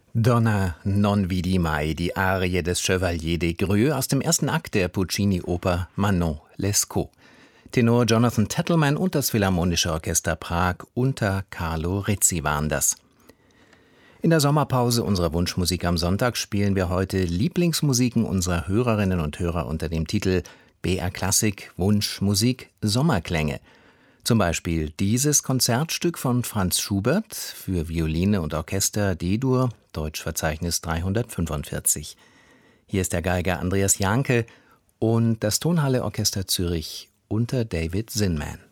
Donna non vidi mai, die Arie des Chevalier des Grieux aus dem ersten Akt der Puccini-Oper Manon Lescaut. Tenor Jonathan Tettleman und das Philharmonische Orchester Prag unter Carlo Rizzi waren das. In der Sommerpause unserer Wunschmusik am Sonntag spielen wir heute Lieblingsmusiken unserer Hörerinnen und Hörer unter dem Titel BR Klassik Wunschmusik Sommerklänge. Zum Beispiel dieses Konzertstück von Franz Schubert für Violine und Orchester D-Dur, Deutschverzeichnis 345. Hier ist der Geiger Andreas Janke und das Tonhalle Orchester Zürich unter David Zinman.